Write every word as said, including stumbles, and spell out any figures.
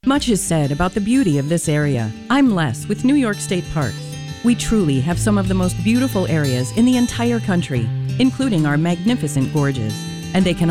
Much is said about the beauty of this area. I'm Les with New York State Parks. We truly have some of the most beautiful areas in the entire country, including our magnificent gorges, and they can